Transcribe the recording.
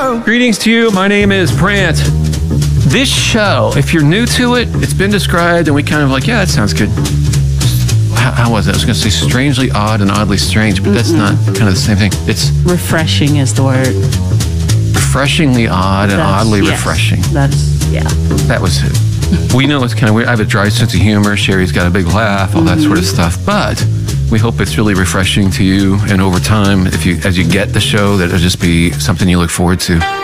show. Greetings to you. My name is Brant. This show, if you're new to it, it's been described and we kind of like, yeah, that sounds good. How was it? I was going to say strangely odd and oddly strange, but that's not kind of the same thing. It's refreshing is the word. Refreshingly odd and oddly refreshing. That was it. We know it's kind of weird. I have a dry sense of humor. Sherry's got a big laugh, all that sort of stuff. But we hope it's really refreshing to you. And over time, as you get the show, that it'll just be something you look forward to.